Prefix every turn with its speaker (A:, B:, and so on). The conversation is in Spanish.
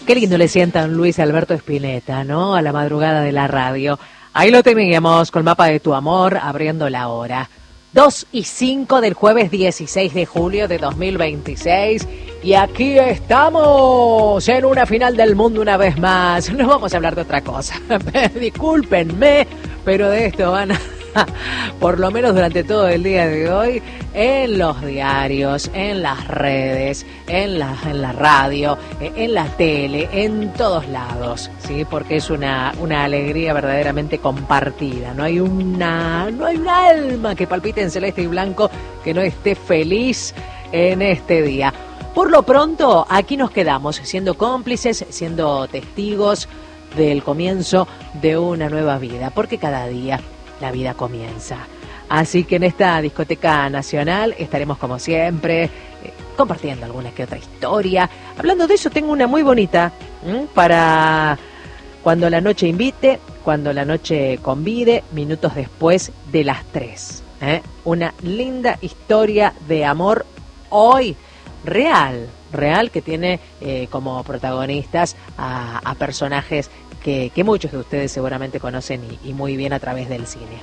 A: Qué lindo le sientan Luis Alberto Spinetta, ¿no? A la madrugada de la radio. Ahí lo teníamos con Mapa de tu Amor, abriendo la hora. 2:05 del jueves 16 de julio de 2026. Y aquí estamos en una final del mundo una vez más. No vamos a hablar de otra cosa. Discúlpenme, pero de esto van a... por lo menos durante todo el día de hoy, en los diarios, en las redes, en la radio, en la tele, en todos lados, ¿sí? Porque es una alegría verdaderamente compartida. No hay un alma que palpite en celeste y blanco que no esté feliz en este día. Por lo pronto, aquí nos quedamos siendo cómplices, siendo testigos del comienzo de una nueva vida, porque cada día la vida comienza. Así que en esta discoteca nacional estaremos como siempre compartiendo alguna que otra historia. Hablando de eso, tengo una muy bonita para cuando la noche invite, cuando la noche convide, minutos después de las 3. Una linda historia de amor hoy real, que tiene como protagonistas a personajes que muchos de ustedes seguramente conocen y muy bien a través del cine.